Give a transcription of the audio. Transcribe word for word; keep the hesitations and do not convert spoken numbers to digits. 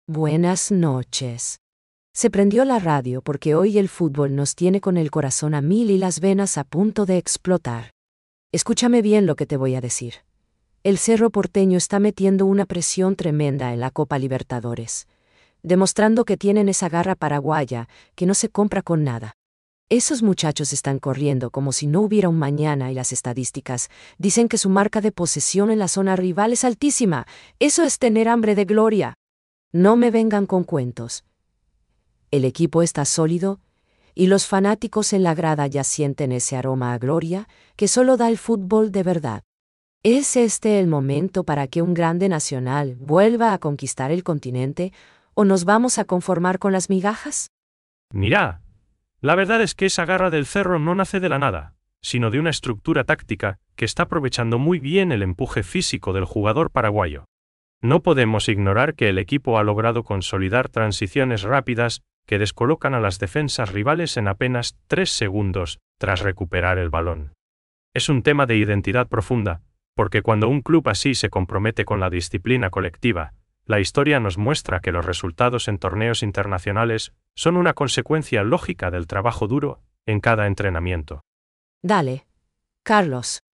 Buenas noches. Se prendió la radio porque hoy el fútbol nos tiene con el corazón a mil y las venas a punto de explotar. Escúchame bien lo que te voy a decir. El Cerro Porteño está metiendo una presión tremenda en la Copa Libertadores, demostrando que tienen esa garra paraguaya que no se compra con nada. Esos muchachos están corriendo como si no hubiera un mañana y las estadísticas dicen que su marca de posesión en la zona rival es altísima. Eso es tener hambre de gloria. No me vengan con cuentos. El equipo está sólido y los fanáticos en la grada ya sienten ese aroma a gloria que solo da el fútbol de verdad. ¿Es este el momento para que un grande nacional vuelva a conquistar el continente o nos vamos a conformar con las migajas? Mira, la verdad es que esa garra del Cerro no nace de la nada, sino de una estructura táctica que está aprovechando muy bien el empuje físico del jugador paraguayo. No podemos ignorar que el equipo ha logrado consolidar transiciones rápidas que descolocan a las defensas rivales en apenas tres segundos tras recuperar el balón. Es un tema de identidad profunda, porque cuando un club así se compromete con la disciplina colectiva, la historia nos muestra que los resultados en torneos internacionales son una consecuencia lógica del trabajo duro en cada entrenamiento. Dale, Carlos.